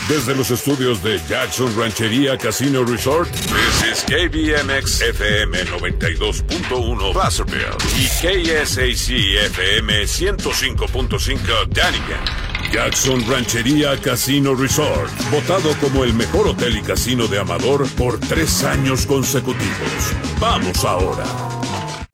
Desde los estudios de Jackson Ranchería Casino Resort, this is KBMX FM 92.1 Placerville y KSAC FM 105.5 Dunnigan. Jackson Ranchería Casino Resort, votado como el mejor hotel y casino de Amador por 3 años consecutivos. ¡Vamos ahora!